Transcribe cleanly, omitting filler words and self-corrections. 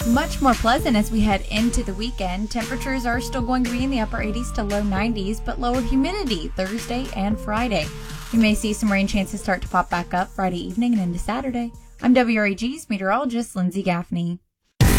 much more pleasant as we head into the weekend. Temperatures are still going to be in the upper 80s to low 90s, but lower humidity Thursday and Friday. We may see some rain chances start to pop back up Friday evening and into Saturday. I'm WREG's meteorologist Lindsay Gaffney.